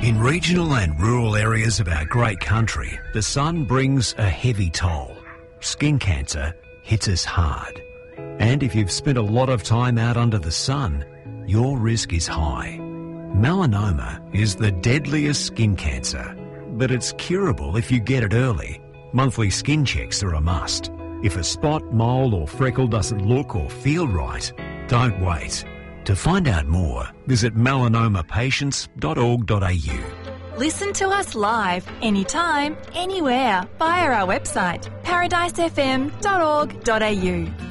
In regional and rural areas of our great country, the sun brings a heavy toll. Skin cancer hits us hard. And if you've spent a lot of time out under the sun, your risk is high. Melanoma is the deadliest skin cancer, but it's curable if you get it early. Monthly skin checks are a must. If a spot, mole or freckle doesn't look or feel right, don't wait. To find out more, visit melanomapatients.org.au. Listen to us live, anytime, anywhere, via our website, paradisefm.org.au.